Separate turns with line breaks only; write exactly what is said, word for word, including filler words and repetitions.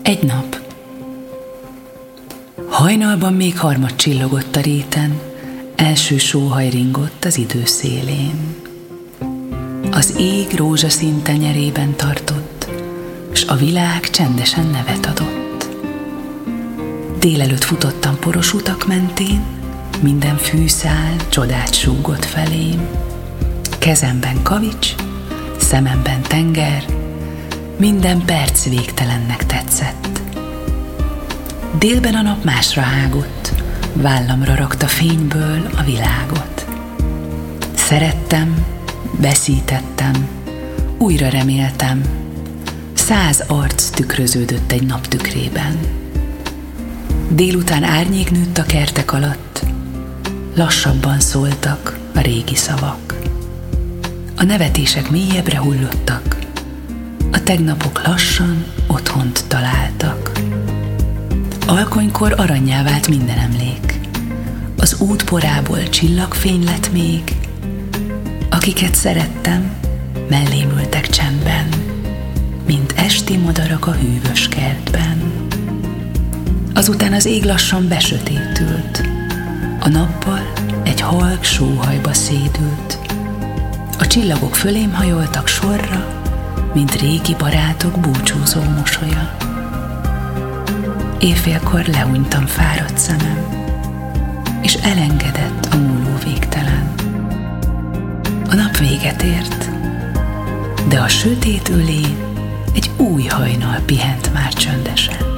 Egy nap. Hajnalban még harmad csillogott a réten, első sóhaj ringott az idő szélén. Az ég rózsaszín tenyerében tartott, s a világ csendesen nevet adott. Délelőtt futottam poros utak mentén, minden fűszál csodát súgott felém. Kezemben kavics, szememben tenger, minden perc végtelennek tetszett. Délben a nap másra hágott, vállamra rakta fényből a világot. Szerettem, veszítettem, újra reméltem, száz arc tükröződött egy nap tükrében. Délután árnyék nőtt a kertek alatt, lassabban szóltak a régi szavak. A nevetések mélyebbre hullottak, a tegnapok lassan otthont találtak. Alkonykor arannyá vált minden emlék, az út porából csillagfény lett még, akiket szerettem, mellém ültek csendben, mint esti madarak a hűvös kertben. Azután az ég lassan besötétült, a nappal egy halk sóhajba szédült. A csillagok fölém hajoltak sorra, mint régi barátok búcsúzó mosolya. Éjfélkor lehunytam fáradt szemem, és elengedett a múló végtelen. A nap véget ért, de a sötét ölén egy új hajnal pihent már csöndesen.